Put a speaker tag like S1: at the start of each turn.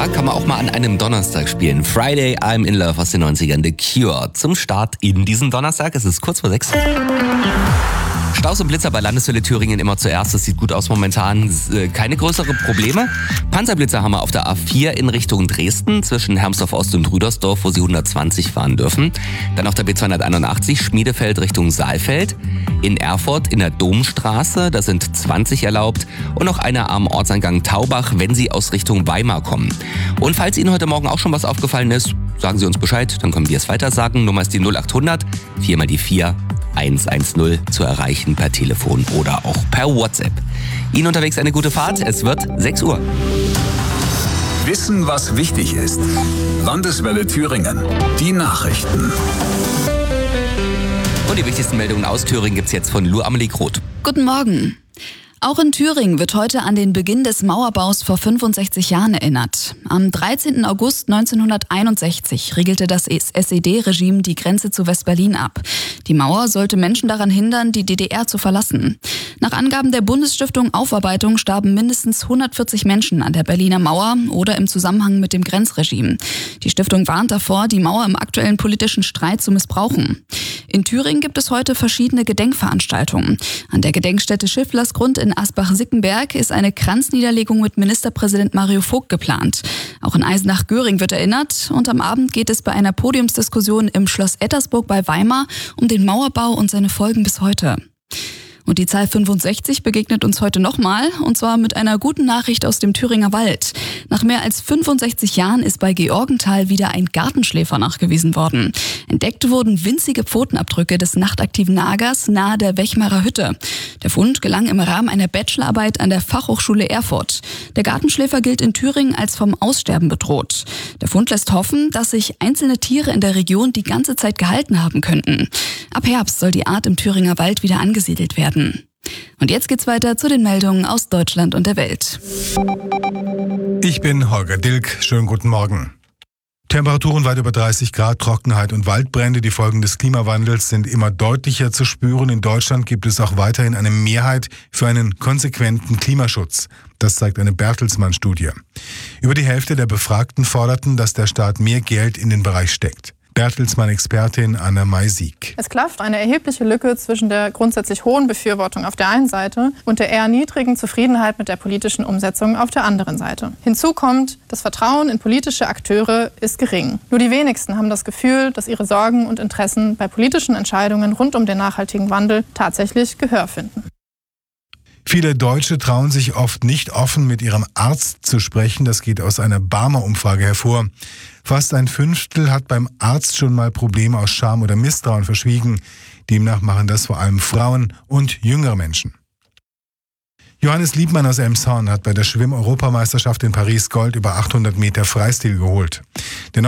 S1: Ja, kann man auch mal an einem Donnerstag spielen. Friday, I'm in Love aus den 90ern, The Cure. Zum Start in diesem Donnerstag, es ist kurz vor 6. Staus und Blitzer bei Landeswelle Thüringen immer zuerst. Das sieht gut aus momentan. Keine größeren Probleme. Panzerblitzer haben wir auf der A4 in Richtung Dresden zwischen Hermsdorf Ost und Rüdersdorf, wo sie 120 fahren dürfen. Dann auf der B281 Schmiedefeld Richtung Saalfeld. In Erfurt in der Domstraße, da sind 20 erlaubt. Und noch einer am Ortseingang Taubach, wenn Sie aus Richtung Weimar kommen. Und falls Ihnen heute Morgen auch schon was aufgefallen ist, sagen Sie uns Bescheid, dann können wir es weiter sagen. Nummer ist die 0800 4 mal die 4 110 zu erreichen per Telefon oder auch per WhatsApp. Ihnen unterwegs eine gute Fahrt. Es wird 6 Uhr.
S2: Wissen, was wichtig ist. Landeswelle Thüringen. Die Nachrichten.
S1: Und die wichtigsten Meldungen aus Thüringen gibt's jetzt von Lu Amelie Groth.
S3: Guten Morgen. Auch in Thüringen wird heute an den Beginn des Mauerbaus vor 65 Jahren erinnert. Am 13. August 1961 riegelte das SED-Regime die Grenze zu West-Berlin ab. Die Mauer sollte Menschen daran hindern, die DDR zu verlassen. Nach Angaben der Bundesstiftung Aufarbeitung starben mindestens 140 Menschen an der Berliner Mauer oder im Zusammenhang mit dem Grenzregime. Die Stiftung warnt davor, die Mauer im aktuellen politischen Streit zu missbrauchen. In Thüringen gibt es heute verschiedene Gedenkveranstaltungen. An der Gedenkstätte Schifflersgrund in Asbach-Sickenberg ist eine Kranzniederlegung mit Ministerpräsident Mario Vogt geplant. Auch in Eisenach-Göring wird erinnert und am Abend geht es bei einer Podiumsdiskussion im Schloss Ettersburg bei Weimar um den Mauerbau und seine Folgen bis heute. Und die Zahl 65 begegnet uns heute nochmal, und zwar mit einer guten Nachricht aus dem Thüringer Wald. Nach mehr als 65 Jahren ist bei Georgenthal wieder ein Gartenschläfer nachgewiesen worden. Entdeckt wurden winzige Pfotenabdrücke des nachtaktiven Nagers nahe der Wechmarer Hütte. Der Fund gelang im Rahmen einer Bachelorarbeit an der Fachhochschule Erfurt. Der Gartenschläfer gilt in Thüringen als vom Aussterben bedroht. Der Fund lässt hoffen, dass sich einzelne Tiere in der Region die ganze Zeit gehalten haben könnten. Ab Herbst soll die Art im Thüringer Wald wieder angesiedelt werden. Und jetzt geht's weiter zu den Meldungen aus Deutschland und der Welt.
S4: Ich bin Holger Dilk. Schönen guten Morgen. Temperaturen weit über 30 Grad, Trockenheit und Waldbrände. Die Folgen des Klimawandels sind immer deutlicher zu spüren. In Deutschland gibt es auch weiterhin eine Mehrheit für einen konsequenten Klimaschutz. Das zeigt eine Bertelsmann-Studie. Über die Hälfte der Befragten forderten, dass der Staat mehr Geld in den Bereich steckt. Bertelsmann-Expertin Anna May-Sieg.
S5: Es klafft eine erhebliche Lücke zwischen der grundsätzlich hohen Befürwortung auf der einen Seite und der eher niedrigen Zufriedenheit mit der politischen Umsetzung auf der anderen Seite. Hinzu kommt, das Vertrauen in politische Akteure ist gering. Nur die wenigsten haben das Gefühl, dass ihre Sorgen und Interessen bei politischen Entscheidungen rund um den nachhaltigen Wandel tatsächlich Gehör finden.
S4: Viele Deutsche trauen sich oft nicht offen mit ihrem Arzt zu sprechen. Das geht aus einer Barmer-Umfrage hervor. Fast ein Fünftel hat beim Arzt schon mal Probleme aus Scham oder Misstrauen verschwiegen. Demnach machen das vor allem Frauen und jüngere Menschen. Johannes Liebmann aus Elmshorn hat bei der Schwimm-Europameisterschaft in Paris Gold über 800 Meter Freistil geholt. Der